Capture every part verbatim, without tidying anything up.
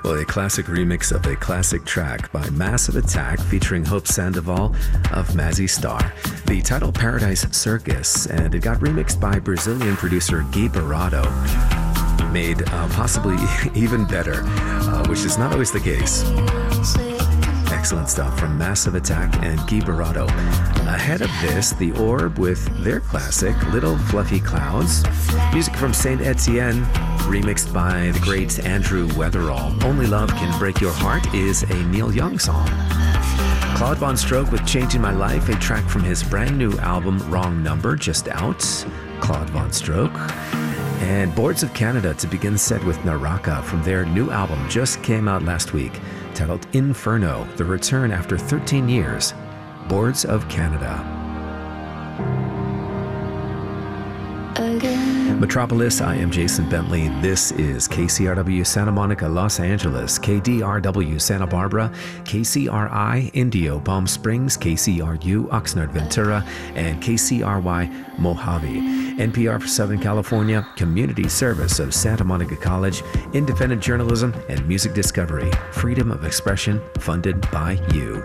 Well, a classic remix of a classic track by Massive Attack featuring Hope Sandoval of Mazzy Star. The title Paradise Circus, and it got remixed by Brazilian producer Gui Barato. Made uh, possibly even better, uh, which is not always the case. Excellent stuff from Massive Attack and Gui Barato. Ahead of this, The Orb with their classic Little Fluffy Clouds. Music from Saint Etienne, remixed by the great Andrew Weatherall. Only Love Can Break Your Heart is a Neil Young song. Claude Von Stroke with Changing My Life, a track from his brand new album Wrong Number, just out. Claude Von Stroke. And Boards of Canada to begin set with Naraka from their new album, just came out last week, titled Inferno, the return after thirteen years. Boards of Canada. Again. Metropolis, I am Jason Bentley. This is K C R W Santa Monica, Los Angeles, K D R W Santa Barbara, K C R I Indio, Palm Springs, K C R U Oxnard, Ventura, and K C R Y Mojave. N P R for Southern California, community service of Santa Monica College, independent journalism and music discovery, freedom of expression funded by you.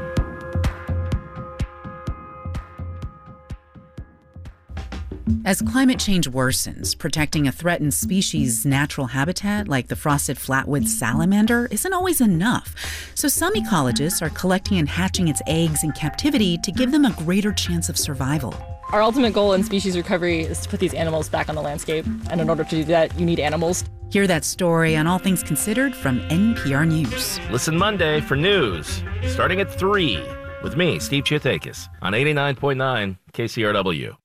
As climate change worsens, protecting a threatened species' natural habitat like the frosted flatwood salamander isn't always enough. So some ecologists are collecting and hatching its eggs in captivity to give them a greater chance of survival. Our ultimate goal in species recovery is to put these animals back on the landscape. And in order to do that, you need animals. Hear that story on All Things Considered from N P R News. Listen Monday for news, starting at three, with me, Steve Chiatakis, on eighty-nine point nine K C R W.